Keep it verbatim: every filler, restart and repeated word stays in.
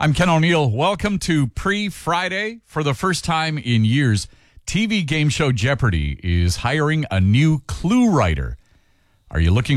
I'm Ken O'Neill. Welcome to Pre-Friday. For the first time in years, T V game show Jeopardy is hiring a new clue writer. Are you looking